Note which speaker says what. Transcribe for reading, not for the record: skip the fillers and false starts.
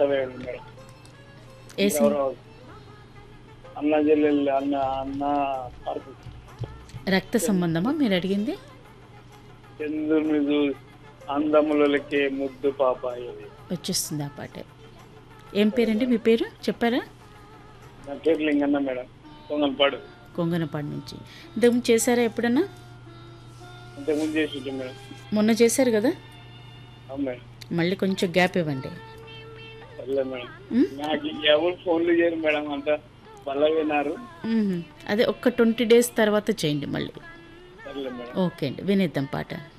Speaker 1: వేయడం మేడం.
Speaker 2: ఏ సినిమా?
Speaker 1: ఎవరో అన్న చెల్లెళ్ళు అన్న పార్కు
Speaker 2: రక్త సంబంధమా మీరు అడిగింది?
Speaker 1: చంద్రుని అందములకే ముద్దు పాపాయి.
Speaker 2: వచ్చేస్తుంది ఆ పాటే. ఏం పేరండి మీ పేరు చెప్పారా?
Speaker 1: నా పేరు లింగన్న మేడం, పొంగల్పాడు.
Speaker 2: కొంగనపాడు నుంచి. ఇంతకుముందు చేశారా ఎప్పుడన్నా?
Speaker 1: ఇంతకుముందు చేసి మేడం.
Speaker 2: మొన్న చేశారు కదా,
Speaker 1: అవును మేడం.
Speaker 2: మళ్ళీ కొంచెం గ్యాప్ ఇవ్వండి.
Speaker 1: సర్లే మేడం.
Speaker 2: ఉమ్?
Speaker 1: నాకు ఎవరు ఫోన్లు చేయరు మేడం, అంతా మళ్ళా విన్నారు.
Speaker 2: అదే ఒక్క 20 days తర్వాత చేయండి మళ్ళీ.
Speaker 1: సర్లే మేడం.
Speaker 2: ఓకే అండి, వినేద్దాం పాట.